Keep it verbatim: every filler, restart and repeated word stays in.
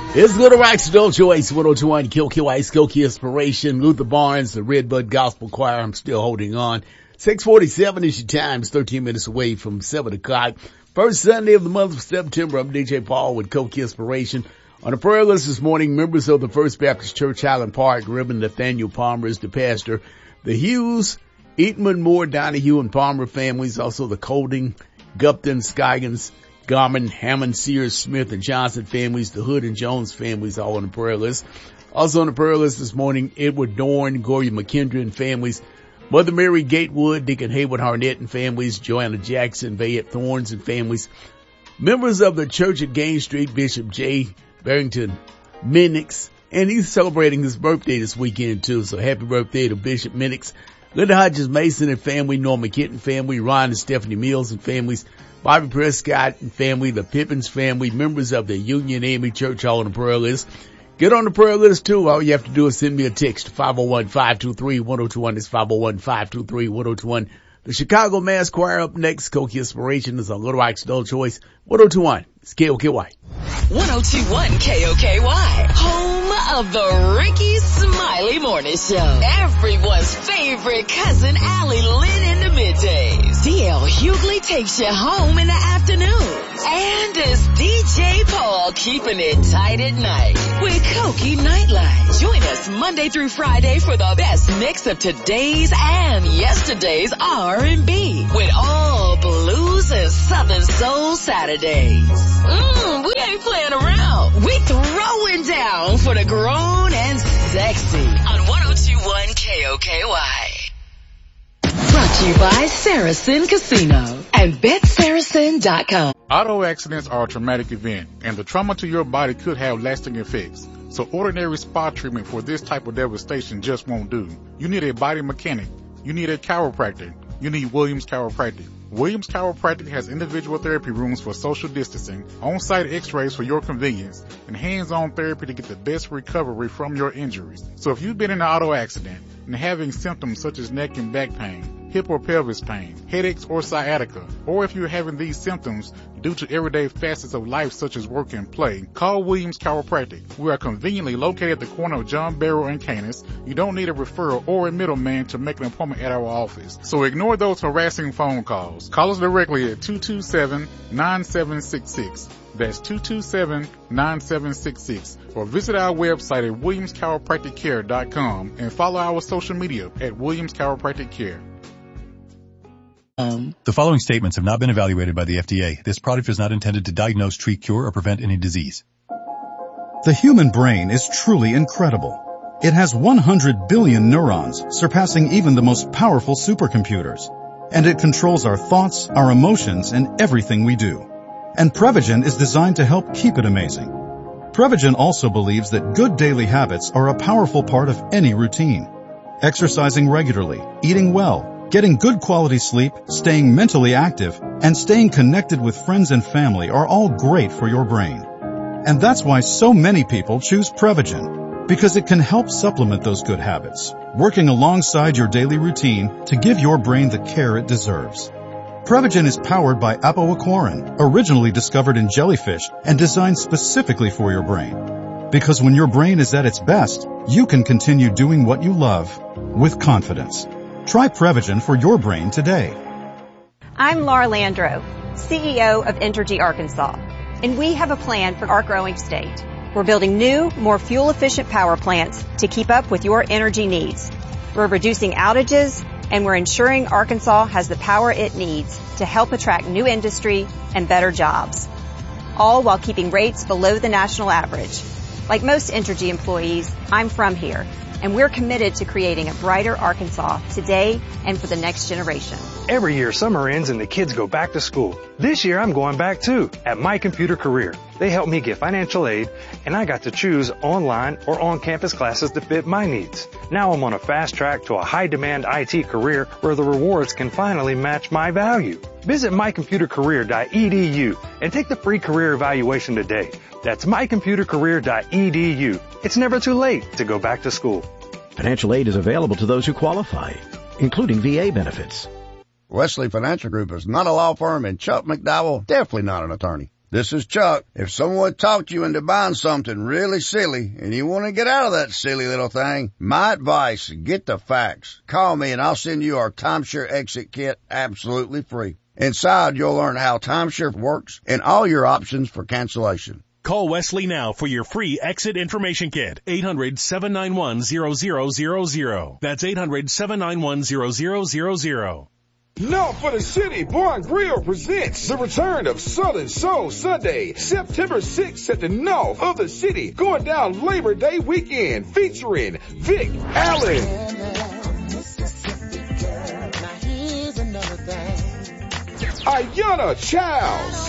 It's Little Rock's Adult Choice, one oh two point one, Kill Kill Ice, Skokie Inspiration, Luther Barnes, the Redbud Gospel Choir. I'm still holding on. six forty-seven is your time. It's thirteen minutes away from seven o'clock. First Sunday of the month of September. I'm D J Paul with Skokie Inspiration. On the prayer list this morning, members of the First Baptist Church, Highland Park, Reverend Nathaniel Palmer is the pastor. The Hughes, Eatman, Moore, Donahue, and Palmer families, also the Colding, Gupton, Scoggins, Garmin, Hammond, Sears, Smith, and Johnson families, the Hood and Jones families, all on the prayer list. Also on the prayer list this morning, Edward Dorn, Gloria McKendry and families, Mother Mary Gatewood, Deacon Hayward Harnett and families, Joanna Jackson, Bayette Thorns and families, members of the Church at Gaines Street, Bishop J. Barrington Minix, and he's celebrating his birthday this weekend too, so happy birthday to Bishop Minix. Linda Hodges Mason and family, Norma Kitten family, Ron and Stephanie Mills and families, Bobby Prescott and family, the Pippins family, members of the Union Amy Church, all on the prayer list. Get on the prayer list too. All you have to do is send me a text to five oh one, five two three, one oh two one. It's five oh one, five two three, one oh two one. The Chicago Mass Choir up next. Skokie Inspiration is on Little Rock's Adult Choice. one oh two one. It's K O K Y. one oh two point one K O K Y. Home of the Ricky Smiley Morning Show. Everyone's favorite cousin Allie Lynn in the middays. D L Hughley takes you home in the afternoon. And it's D J Paul keeping it tight at night with Koki Nightlight. Join us Monday through Friday for the best mix of today's and yesterday's R and B with all blues and Southern Soul Saturdays. Mmm, we ain't playing around. We throwing down for the grown and sexy on one oh two point one K O K Y. Brought to you by Saracen Casino and Bet Saracen dot com. Auto accidents are a traumatic event, and the trauma to your body could have lasting effects. So ordinary spa treatment for this type of devastation just won't do. You need a body mechanic. You need a chiropractor. You need Williams Chiropractic. Williams Chiropractic has individual therapy rooms for social distancing, on-site x-rays for your convenience, and hands-on therapy to get the best recovery from your injuries. So if you've been in an auto accident and having symptoms such as neck and back pain, hip or pelvis pain, headaches or sciatica, or if you're having these symptoms due to everyday facets of life such as work and play, call Williams Chiropractic. We are conveniently located at the corner of John Barrow and Canis. You don't need a referral or a middleman to make an appointment at our office. So ignore those harassing phone calls. Call us directly at two two seven, nine seven six six. That's two two seven, nine seven six six. Or visit our website at williams chiropractic care dot com and follow our social media at Williams Chiropractic Care. Um, the following statements have not been evaluated by the F D A. This product is not intended to diagnose, treat, cure, or prevent any disease. The human brain is truly incredible. It has one hundred billion neurons, surpassing even the most powerful supercomputers. And it controls our thoughts, our emotions, and everything we do. And Prevagen is designed to help keep it amazing. Prevagen also believes that good daily habits are a powerful part of any routine. Exercising regularly, eating well, getting good quality sleep, staying mentally active, and staying connected with friends and family are all great for your brain. And that's why so many people choose Prevagen, because it can help supplement those good habits, working alongside your daily routine to give your brain the care it deserves. Prevagen is powered by apoaquarin, originally discovered in jellyfish and designed specifically for your brain. Because when your brain is at its best, you can continue doing what you love with confidence. Try Prevagen for your brain today. I'm Laura Landro, C E O of Entergy Arkansas, and we have a plan for our growing state. We're building new, more fuel-efficient power plants to keep up with your energy needs. We're reducing outages, and we're ensuring Arkansas has the power it needs to help attract new industry and better jobs, all while keeping rates below the national average. Like most Entergy employees, I'm from here, and we're committed to creating a brighter Arkansas today and for the next generation. Every year, summer ends and the kids go back to school. This year, I'm going back too, at My Computer Career. They helped me get financial aid, and I got to choose online or on-campus classes that fit my needs. Now I'm on a fast track to a high-demand I T career where the rewards can finally match my value. Visit my computer career dot e d u and take the free career evaluation today. That's my computer career dot e d u. It's never too late to go back to school. Financial aid is available to those who qualify, including V A benefits. Wesley Financial Group is not a law firm, and Chuck McDowell definitely not an attorney. This is Chuck. If someone talked you into buying something really silly and you want to get out of that silly little thing, my advice, get the facts. Call me and I'll send you our timeshare exit kit absolutely free. Inside, you'll learn how timeshare works and all your options for cancellation. Call Wesley now for your free exit information kit. eight hundred, seven nine one, zero zero zero zero. That's eight hundred, seven nine one, zero zero zero zero. Now for the City Bar and Grill presents the return of Southern Soul Sunday, September sixth at the north of the city, going down Labor Day weekend, featuring Vic Allen, Ayanna Childs,